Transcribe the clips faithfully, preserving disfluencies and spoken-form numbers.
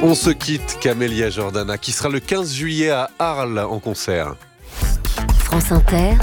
On se quitte, Camélia Jordana, qui sera le quinze juillet à Arles en concert. France Inter,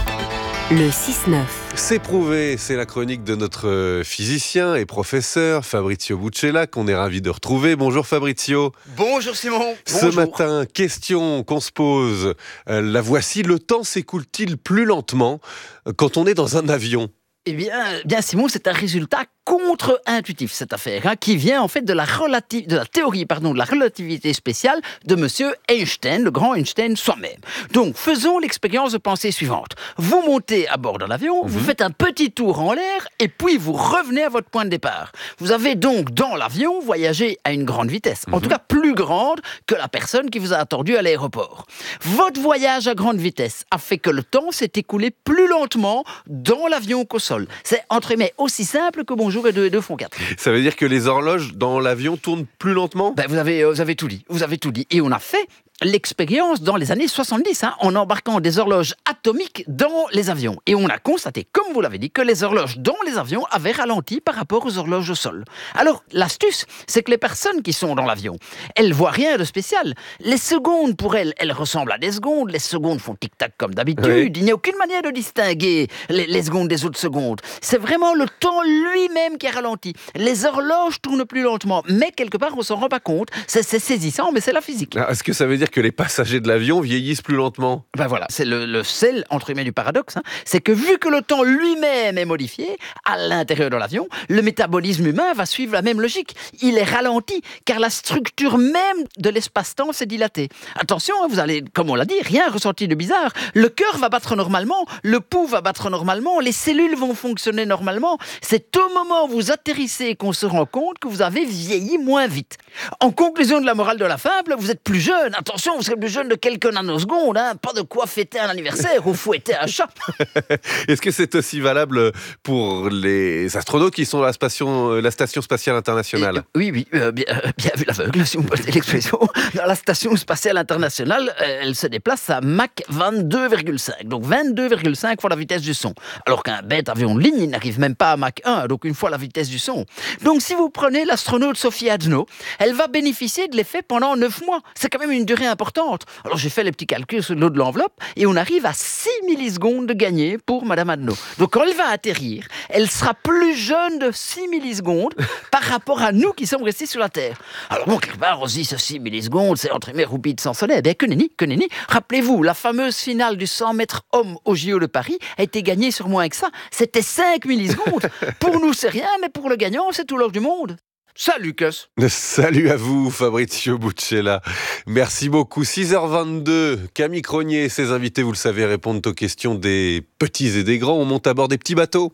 le six neuf. C'est prouvé, c'est la chronique de notre physicien et professeur Fabrizio Buccella qu'on est ravi de retrouver. Bonjour Fabrizio. Bonjour Simon. Ce Bonjour. matin, question qu'on se pose, euh, la voici, le temps s'écoule-t-il plus lentement quand on est dans un avion ? Eh bien, bien Simon, c'est un résultat contre-intuitif cette affaire, hein, qui vient en fait de la, relati- de la théorie pardon, de la relativité spéciale de monsieur Einstein, le grand Einstein soi-même. Donc, faisons l'expérience de pensée suivante. Vous montez à bord d'un avion, mmh. vous faites un petit tour en l'air et puis vous revenez à votre point de départ. Vous avez donc dans l'avion voyagé à une grande vitesse, mmh. en tout cas plus grande que la personne qui vous a attendu à l'aéroport. Votre voyage à grande vitesse a fait que le temps s'est écoulé plus lentement dans l'avion qu'au sol. C'est entre guillemets aussi simple que bonjour et deux et deux font quatre. Ça veut dire que les horloges dans l'avion tournent plus lentement ? Ben vous avez, vous avez tout dit, vous avez tout dit. Et on a fait l'expérience dans les années soixante-dix, hein, en embarquant des horloges atomiques dans les avions. Et on a constaté, comme vous l'avez dit, que les horloges dans les avions avaient ralenti par rapport aux horloges au sol. Alors, l'astuce, c'est que les personnes qui sont dans l'avion, elles voient rien de spécial. Les secondes, pour elles, elles ressemblent à des secondes. Les secondes font tic-tac comme d'habitude. Oui. Il n'y a aucune manière de distinguer les, les secondes des autres secondes. C'est vraiment le temps lui-même qui a ralenti. Les horloges tournent plus lentement, mais quelque part, on s'en rend pas compte. C'est, c'est saisissant, mais c'est la physique. Ah, est-ce que ça veut dire que les passagers de l'avion vieillissent plus lentement ? Ben voilà, c'est le, le sel, entre guillemets, du paradoxe. Hein. C'est que vu que le temps lui-même est modifié, à l'intérieur de l'avion, le métabolisme humain va suivre la même logique. Il est ralenti, car la structure même de l'espace-temps s'est dilatée. Attention, hein, vous allez, comme on l'a dit, rien ressenti de bizarre. Le cœur va battre normalement, le pouls va battre normalement, les cellules vont fonctionner normalement. C'est au moment où vous atterrissez qu'on se rend compte que vous avez vieilli moins vite. En conclusion de la morale de la fable, vous êtes plus jeune. Attention, vous serez plus jeune de quelques nanosecondes, hein. Pas de quoi fêter un anniversaire ou fouetter un chat. Est-ce que c'est aussi valable pour les astronautes qui sont à la station, la station spatiale internationale ? Et, Oui, oui, euh, bien, euh, bien vu l'aveugle, si vous me posez l'expression. Dans la station spatiale internationale, euh, elle se déplace à Mach vingt-deux virgule cinq, donc vingt-deux virgule cinq fois la vitesse du son. Alors qu'un bête avion de ligne, il n'arrive même pas à Mach un, donc une fois la vitesse du son. Donc si vous prenez l'astronaute Sophie Adno, elle va bénéficier de l'effet pendant neuf mois. C'est quand même une durée importante. Alors j'ai fait les petits calculs sur le dos de l'enveloppe et on arrive à six millisecondes de gagné pour Madame Adno. Donc quand elle va atterrir, elle sera plus jeune de six millisecondes par rapport à nous qui sommes restés sur la Terre. Alors bon, quelque part, on se dit ce six millisecondes, c'est entre mes roupies de sans soleil. Ben que nenni, que nenni. Rappelez-vous, la fameuse finale du cent mètres homme au J O de Paris a été gagnée sur moins que ça. C'était cinq millisecondes. Pour nous, c'est rien, mais pour le gagnant, c'est tout l'or du monde. Salut, Cus. Salut à vous, Fabrizio Buccella. Merci beaucoup. six heures vingt-deux, Camille Cronier et ses invités, vous le savez, répondent aux questions des petits et des grands. On monte à bord des petits bateaux.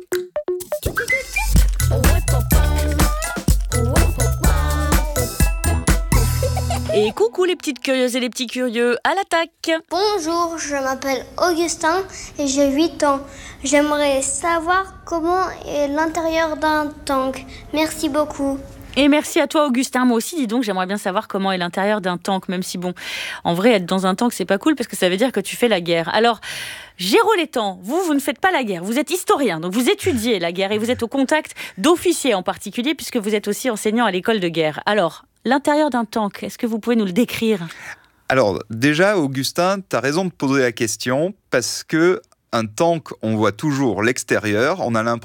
Et coucou les petites curieuses et les petits curieux, à l'attaque! Bonjour, je m'appelle Augustin et j'ai huit ans. J'aimerais savoir comment est l'intérieur d'un tank. Merci beaucoup. Et merci à toi Augustin, moi aussi dis donc j'aimerais bien savoir comment est l'intérieur d'un tank, même si bon, en vrai être dans un tank c'est pas cool parce que ça veut dire que tu fais la guerre. Alors, Géraud Létang, vous, vous ne faites pas la guerre, vous êtes historien, donc vous étudiez la guerre et vous êtes au contact d'officiers en particulier puisque vous êtes aussi enseignant à l'école de guerre. Alors, l'intérieur d'un tank, est-ce que vous pouvez nous le décrire ? Alors déjà Augustin, tu as raison de poser la question parce que un tank, on voit toujours l'extérieur, on a l'impression